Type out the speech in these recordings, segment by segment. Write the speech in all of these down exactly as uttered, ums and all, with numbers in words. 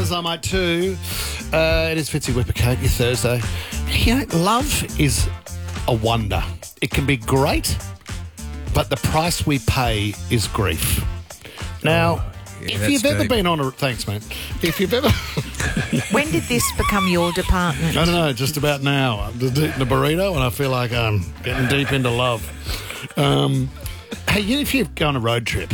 Butters, I'm mate too. Uh, it is Fitzy Whippercoat, your Thursday. You know, love is a wonder. It can be great, but the price we pay is grief. Now, oh, yeah, if you've ever deep. been on a... Thanks, mate. If you've ever... When did this become your department? I don't know, just about now. I'm just eating a burrito and I feel like I'm getting deep into love. Um, hey, you know, if you go on a road trip,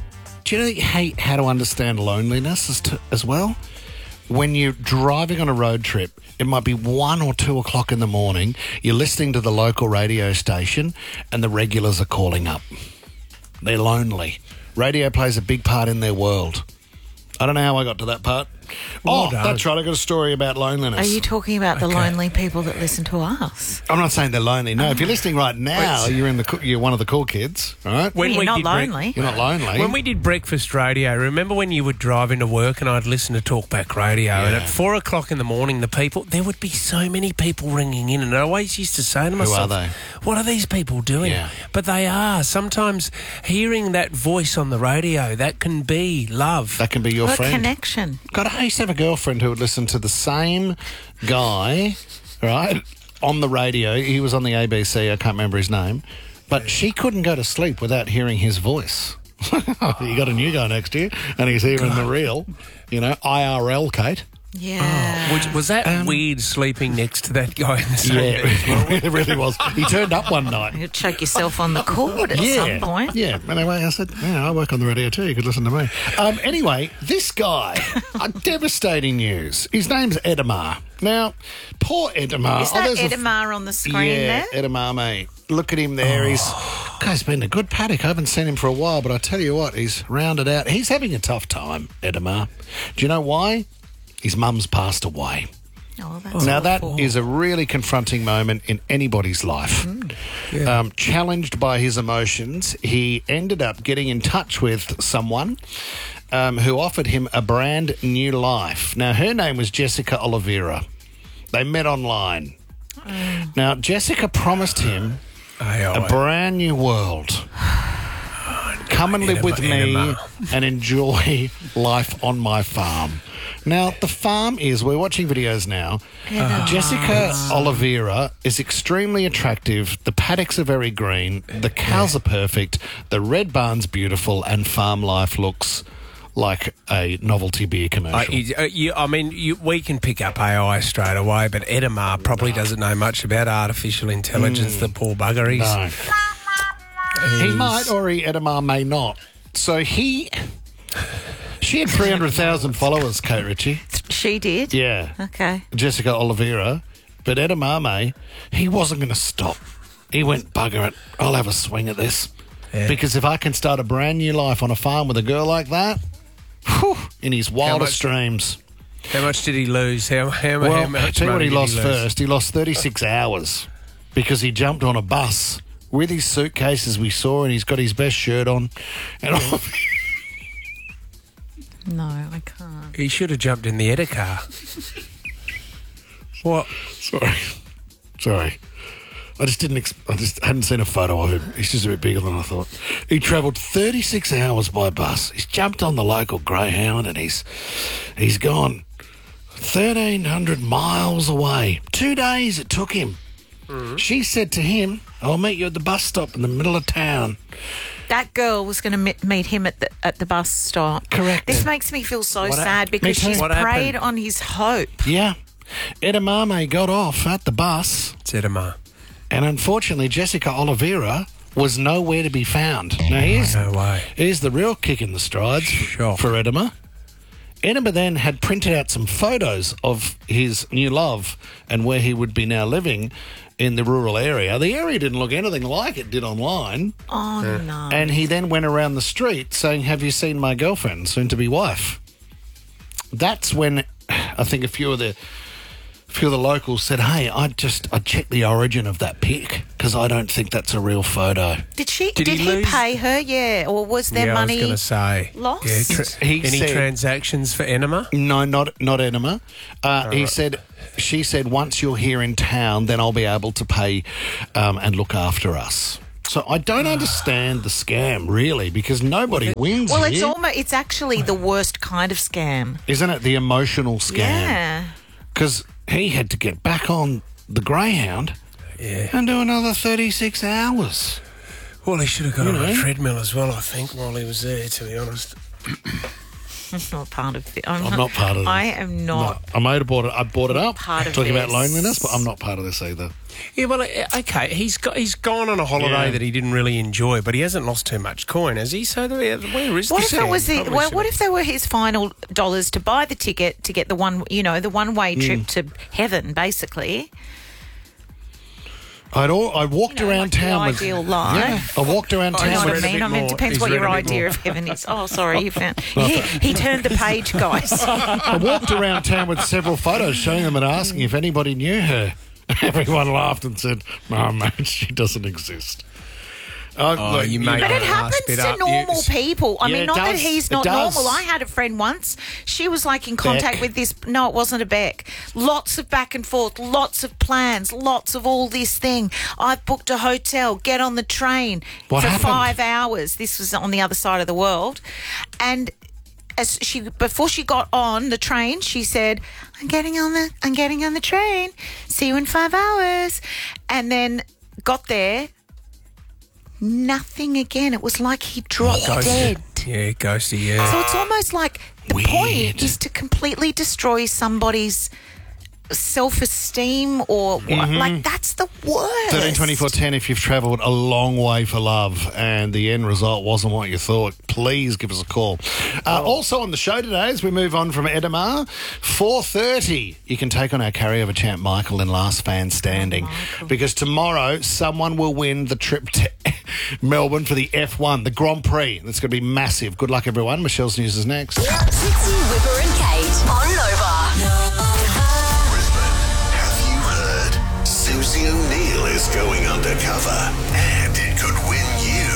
do you know how, how to understand loneliness as, to, as well? When you're driving on a road trip, it might be one or two o'clock in the morning, you're listening to the local radio station and the regulars are calling up. They're lonely. Radio plays a big part in their world. I don't know how I got to that part. Well oh, done. that's right. I got a story about loneliness. Are you talking about the Okay. lonely people that listen to us? I'm not saying they're lonely. No, if you're listening right now, Wait. you're in the co- you're one of the cool kids, all right? When You're we not did break- lonely. You're not lonely. When we did breakfast radio, remember when you would drive into work and I'd listen to Talkback Radio, and Yeah. at four o'clock in the morning, the people, there would be so many people ringing in, and I always used to say to myself, are they? what are these people doing? Yeah. But they are. Sometimes hearing that voice on the radio, that can be love. that can be your What friend. connection? God, I used to have a girlfriend who would listen to the same guy, right, on the radio. He was on the A B C. I can't remember his name, but she couldn't go to sleep without hearing his voice. You got a new guy next to you, and he's hearing the real, you know, I R L, Kate. Yeah. Which, was that weird sleeping next to that guy in the same Yeah, bed as well? it really was. He turned up one night. You'll choke yourself on the cord at Yeah, some point. yeah. Anyway, I said, yeah, I work on the radio too. You could listen to me. Um, anyway, this guy, uh, devastating news. His name's Edamar. Now, poor Edamar. Is that there's a f- Edamar on the screen Yeah, there? Edamar, mate. Look at him there. He's guy's been a good paddock. I haven't seen him for a while, but I tell you what, he's rounded out. He's having a tough time, Edamar. Do you know why? His mum's passed away. Oh, that's Now, that awful. is a really confronting moment in anybody's life. Yeah. Um, challenged by his emotions, he ended up getting in touch with someone um, who offered him a brand new life. Now, her name was Jessica Oliveira. They met online. Now, Jessica promised him Aye, a aye. brand new world. Come and live with me Enema. and enjoy life on my farm. Now, the farm is, we're watching videos now. Edamar. Jessica Oliveira is extremely attractive. The paddocks are very green. The cows are perfect. The red barn's beautiful. And farm life looks like a novelty beer I, commercial. you, uh, you, I mean, you, we can pick up A I straight away, but Edamar probably doesn't know much about artificial intelligence, the poor bugger. He's, no. He he's- might, or he, Edamar may not. So he... She had three hundred thousand followers, Kate Ritchie. She did? Yeah. Okay. Jessica Oliveira. But Edamame, he wasn't going to stop. He went, bugger it, I'll have a swing at this. Yeah. Because if I can start a brand new life on a farm with a girl like that, whew, in his wildest much- dreams. How much did he lose? How, how, Well, how I'll much tell you what money he did lost lose? first. He lost thirty-six hours because he jumped on a bus with his suitcases we saw, and he's got his best shirt on. And all. No, I can't. He should have jumped in the Edicar. What? Sorry. Sorry. I just didn't. Ex- I just hadn't seen a photo of him. He's just a bit bigger than I thought. He travelled thirty-six hours by bus. He's jumped on the local Greyhound, and he's he's gone thirteen hundred miles away. Two days it took him. She said to him, "I'll meet you at the bus stop in the middle of town." That girl was going to meet him at the at the bus stop. Correct. This makes me feel so What hap- sad because Me too. she's What preyed happened? on his hope. Yeah, Edamame got off at the bus, It's Edamar. and unfortunately, Jessica Oliveira was nowhere to be found. Now here's No way. Here's the real kick in the strides Shock. for Edamar. Edamar then had printed out some photos of his new love and where he would be now living in the rural area. The area didn't look anything like it did online. Oh, no. And he then went around the street saying, "Have you seen my girlfriend, soon-to-be wife?" That's when I think a few of the a few of the locals said, "Hey, I just I checked the origin of that pic because I don't think that's a real photo." Did she? Did Did, he he, lose- pay her? Yeah, or was there yeah, money? I was going to say. lost? Yeah, tra- He any said- transactions for Enema? No, not not Enema. Uh, he said, she said, once you're here in town, then I'll be able to pay um, and look after us. So I don't understand the scam, really, because nobody wins Well, it's here. almost it's actually the worst kind of scam. Isn't it the emotional scam? Yeah. Because he had to get back on the Greyhound Yeah. and do another thirty-six hours. Well, he should have got You on a know. treadmill as well, I think, while he was there, to be honest. I'm not part of it. I'm, I'm not part of it. I am not. No, I might have bought it. I bought it up. Part of talking about this. loneliness, but I'm not part of this either. Yeah, well, uh, okay, he's got he's gone on a holiday Yeah. that he didn't really enjoy, but he hasn't lost too much coin, has he? So the, where is What the if it scam? was the, Probably well, should what have- if they were his final dollars to buy the ticket to get the one, you know, the one way trip to heaven, basically? I'd all, I walked You know, around like the town with. ideal life. Yeah, I walked around Oh, You know town what I with. read a mean? bit I mean, it more. depends He's what read your a bit idea more. of heaven is. Oh, sorry, you found. He, he turned the page, guys. I walked around town with several photos showing them and asking if anybody knew her. Everyone laughed and said, "No, mate, she doesn't exist." Uh, Oh, look, you made But it Last happens bit to up, normal you- people. I Yeah, mean, it not that does. he's It not does. normal. I had a friend once. She was like in contact Beck. with this. No, it wasn't a Beck. Lots of back and forth, lots of plans, lots of all this thing. I've booked a hotel, get on the train What for happened? five hours. This was on the other side of the world. And as she before she got on the train, she said, I'm getting on the I'm getting on the train. See you in five hours. And then got there. Nothing again. It was like he dropped Ghosty. dead. Yeah, ghosty, yeah. So it's almost like the Weird. point is to completely destroy somebody's self-esteem or what. Like, that's the worst. thirteen twenty-four ten if you've travelled a long way for love and the end result wasn't what you thought, please give us a call. Uh, also on the show today, as we move on from Edamar, four thirty, you can take on our carryover champ Michael in Last Fan Standing, because tomorrow someone will win the trip to Melbourne for the F one, the Grand Prix. That's going to be massive. Good luck, everyone. Michelle's News is next. Trixie, Whipper and Kate on Nova. Have you heard? Susie O'Neill is going undercover, and it could win you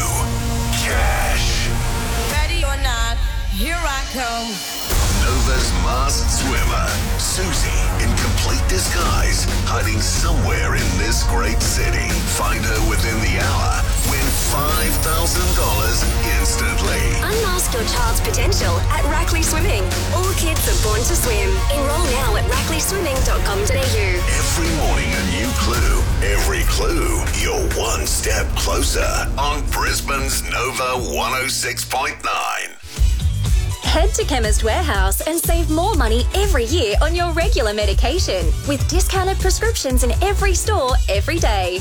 cash. Ready or not, here I come. Nova's masked swimmer, Susie, in complete disguise, hiding somewhere in this great city. Find her within the hour. Win five thousand dollars instantly. Unmask your child's potential at Rackley Swimming. All kids are born to swim. Enroll now at rackley swimming dot com dot a u. Every morning a new clue. Every clue, you're one step closer on Brisbane's Nova one oh six point nine. Head to Chemist Warehouse and save more money every year on your regular medication with discounted prescriptions in every store every day.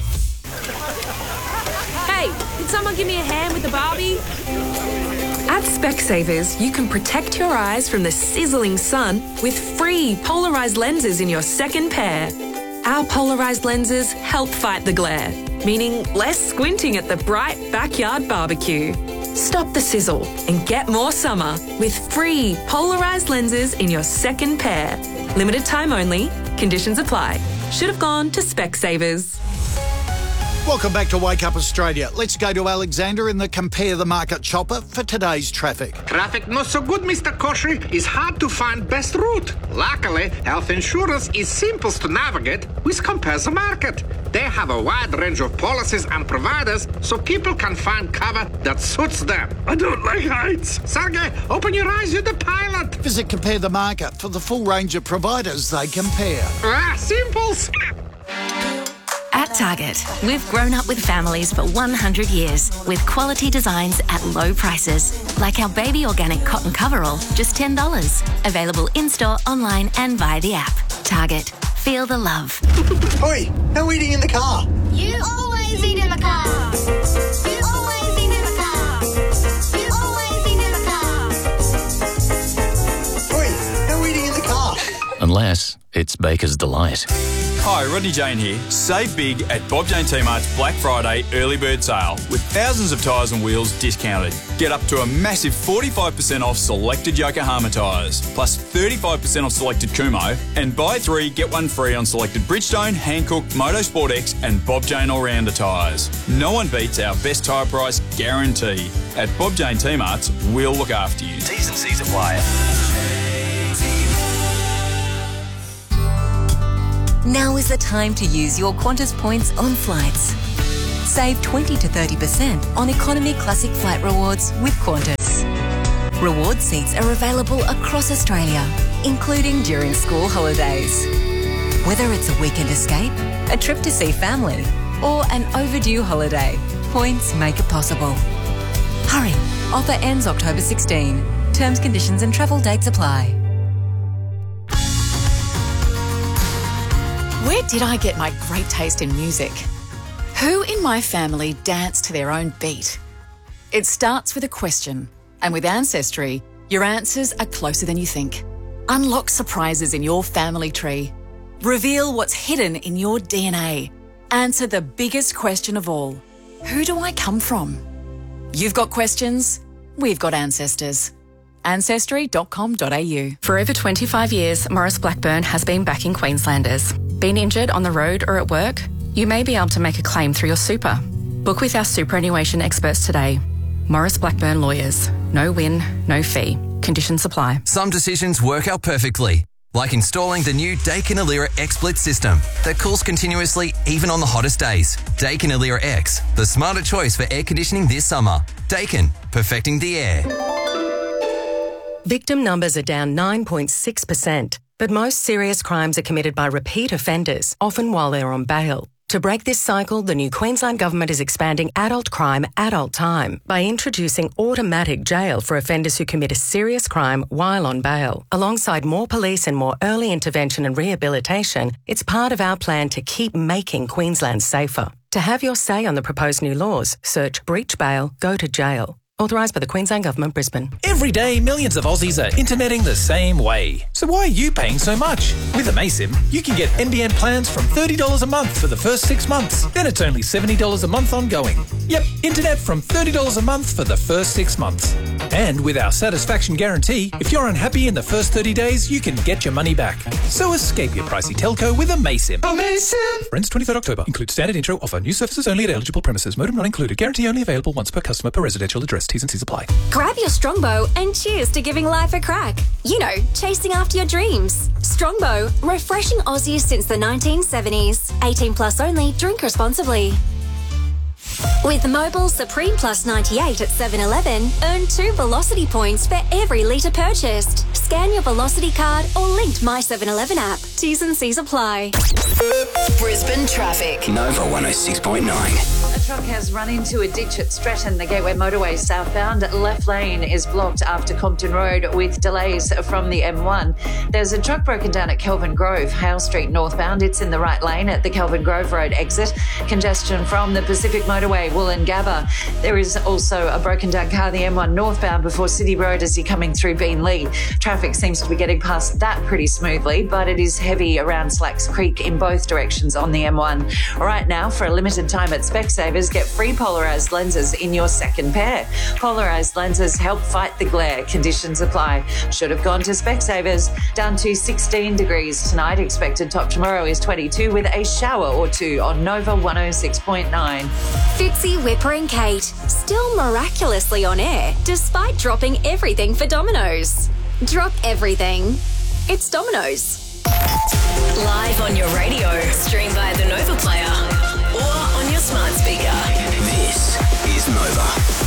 Hey, can someone give me a hand with the Barbie? At Specsavers, you can protect your eyes from the sizzling sun with free polarized lenses in your second pair. Our polarized lenses help fight the glare, meaning less squinting at the bright backyard barbecue. Stop the sizzle and get more summer with free polarized lenses in your second pair. Limited time only. Conditions apply. Should have gone to Specsavers. Welcome back to Wake Up Australia. Let's go to Alexander in the Compare the Market chopper for today's traffic. Traffic not so good, Mister Koshy. It's hard to find best route. Luckily, health insurance is simple to navigate with Compare the Market. They have a wide range of policies and providers so people can find cover that suits them. I don't like heights. Sergey, open your eyes, you're the pilot. Visit Compare the Market for the full range of providers they compare. Ah, simples. At Target, we've grown up with families for one hundred years with quality designs at low prices, like our baby organic cotton coverall, just ten dollars. Available in-store, online and via the app. Target. Feel the love. Oi, no eating in the car. You always eat in the car. You always eat in the car. You always eat in the car. Oi, no eating in the car. Unless it's Baker's Delight. Hi, Rodney Jane here. Save big at Bob Jane T-Mart's Black Friday early bird sale with thousands of tyres and wheels discounted. Get up to a massive forty-five percent off selected Yokohama tyres, plus thirty-five percent off selected Kumo, and buy three, get one free on selected Bridgestone, Hankook, Motorsport X and Bob Jane All-Rounder tyres. No one beats our best tyre price guarantee. At Bob Jane T-Mart's, we'll look after you. T's and C's apply. Now is the time to use your Qantas points on flights. Save twenty to thirty percent on Economy Classic Flight Rewards with Qantas. Reward seats are available across Australia, including during school holidays. Whether it's a weekend escape, a trip to see family, or an overdue holiday, points make it possible. Hurry, offer ends October sixteenth. Terms, conditions and travel dates apply. Where did I get my great taste in music? Who in my family danced to their own beat? It starts with a question, and with Ancestry, your answers are closer than you think. Unlock surprises in your family tree. Reveal what's hidden in your D N A. Answer the biggest question of all. Who do I come from? You've got questions, we've got ancestors. ancestry dot com dot a u. For over twenty-five years, Morris Blackburn has been backing Queenslanders. Been injured on the road or at work? You may be able to make a claim through your super. Book with our superannuation experts today. Morris Blackburn Lawyers. No win, no fee. Conditions apply. Some decisions work out perfectly, like installing the new Daikin Alira X-Split system that cools continuously even on the hottest days. Daikin Alira X, the smarter choice for air conditioning this summer. Daikin, perfecting the air. Victim numbers are down nine point six percent, but most serious crimes are committed by repeat offenders, often while they're on bail. To break this cycle, the new Queensland Government is expanding adult crime, adult time by introducing automatic jail for offenders who commit a serious crime while on bail. Alongside more police and more early intervention and rehabilitation, it's part of our plan to keep making Queensland safer. To have your say on the proposed new laws, search breach bail, go to jail. Authorised by the Queensland Government, Brisbane. Every day, millions of Aussies are interneting the same way. So why are you paying so much? With amaysim, you can get N B N plans from thirty dollars a month for the first six months. Then it's only seventy dollars a month ongoing. Yep, internet from thirty dollars a month for the first six months. And with our satisfaction guarantee, if you're unhappy in the first thirty days, you can get your money back. So escape your pricey telco with amaysim. Amaysim! For ends twenty-third October. Includes standard intro, offer new services only at eligible premises. Modem not included. Guarantee only available once per customer per residential address. T's and C's apply. Grab your Strongbow and cheers to giving life a crack. You know, chasing after your dreams. Strongbow, refreshing Aussies since the nineteen seventies. eighteen plus only, drink responsibly. With Mobile Supreme Plus ninety-eight at seven eleven, earn two Velocity points for every litre purchased. Scan your Velocity card or linked My seven eleven app. T's and C's apply. Brisbane traffic. Nova one oh six point nine. A truck has run into a ditch at Stratton, the Gateway Motorway southbound. Left lane is blocked after Compton Road with delays from the M one. There's a truck broken down at Kelvin Grove, Hale Street northbound. It's in the right lane at the Kelvin Grove Road exit. Congestion from the Pacific Motorway, Wollongabba. There is also a broken down car, the M one northbound before City Road as you're coming through Beenleigh. Traffic seems to be getting past that pretty smoothly, but it is heavy around Slacks Creek in both directions on the M one. Right now, for a limited time at Specsavers, get free polarised lenses in your second pair. Polarised lenses help fight the glare. Conditions apply. Should have gone to Specsavers. Down to sixteen degrees tonight. Expected top tomorrow is twenty-two with a shower or two on Nova one oh six point nine. Fitzy, Whipper and Kate, still miraculously on air despite dropping everything for Domino's. Drop everything. It's Domino's. Live on your radio, stream via the Nova Player or on your smart speaker. This is Nova.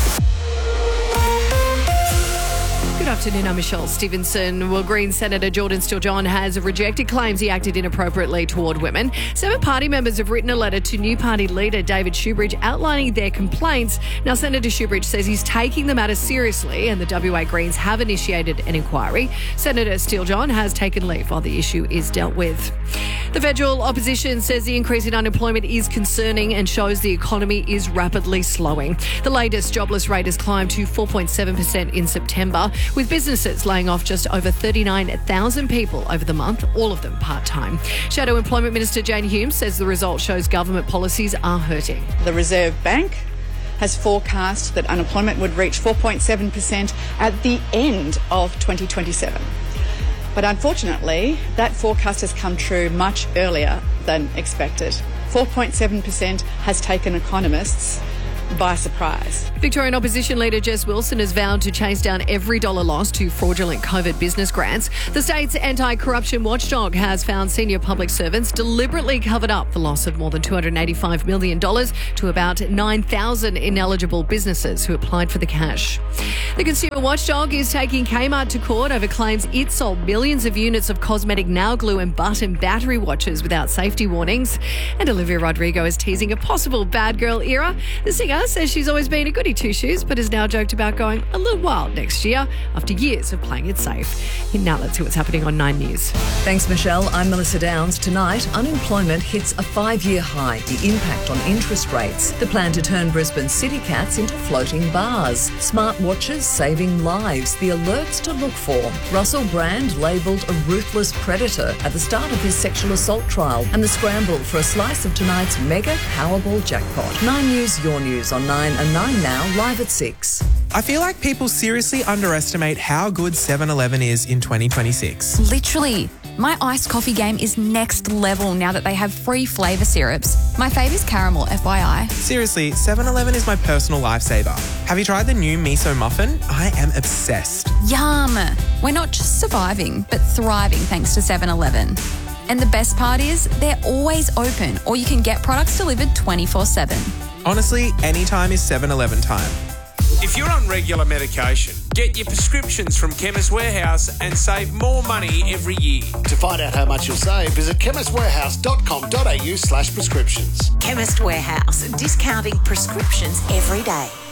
Good afternoon, I'm Michelle Stevenson. Well, Green Senator Jordan Steele-John has rejected claims he acted inappropriately toward women. Seven party members have written a letter to new party leader David Shoebridge outlining their complaints. Now, Senator Shoebridge says he's taking the matter seriously and the W A Greens have initiated an inquiry. Senator Steele-John has taken leave while the issue is dealt with. The federal opposition says the increase in unemployment is concerning and shows the economy is rapidly slowing. The latest jobless rate has climbed to four point seven percent in September, with businesses laying off just over thirty-nine thousand people over the month, all of them part-time. Shadow Employment Minister Jane Humes says the result shows government policies are hurting. The Reserve Bank has forecast that unemployment would reach four point seven percent at the end of twenty twenty-seven. But unfortunately, that forecast has come true much earlier than expected. four point seven percent has taken economists by surprise. Victorian Opposition Leader Jess Wilson has vowed to chase down every dollar lost to fraudulent COVID business grants. The state's anti-corruption watchdog has found senior public servants deliberately covered up the loss of more than two hundred eighty-five million dollars to about nine thousand ineligible businesses who applied for the cash. The consumer watchdog is taking Kmart to court over claims it sold millions of units of cosmetic nail glue and button battery watches without safety warnings. And Olivia Rodrigo is teasing a possible bad girl era. The singer says she's always been a goody two-shoes, but has now joked about going a little wild next year after years of playing it safe. Now let's see what's happening on Nine News. Thanks, Michelle. I'm Melissa Downs. Tonight, unemployment hits a five-year high. The impact on interest rates. The plan to turn Brisbane city cats into floating bars. Smart watches saving lives. The alerts to look for. Russell Brand labelled a ruthless predator at the start of his sexual assault trial. And the scramble for a slice of tonight's mega Powerball jackpot. Nine News, your news on nine and nine now, live at six. I feel like people seriously underestimate how good seven eleven is in twenty twenty-six. Literally. My iced coffee game is next level now that they have free flavour syrups. My fave is caramel, F Y I. Seriously, seven eleven is my personal lifesaver. Have you tried the new miso muffin? I am obsessed. Yum. We're not just surviving, but thriving thanks to seven eleven. And the best part is, they're always open, or you can get products delivered twenty-four seven. Honestly, any time is seven eleven time. If you're on regular medication, get your prescriptions from Chemist Warehouse and save more money every year. To find out how much you'll save, visit chemist warehouse dot com dot a u slash prescriptions. Chemist Warehouse, discounting prescriptions every day.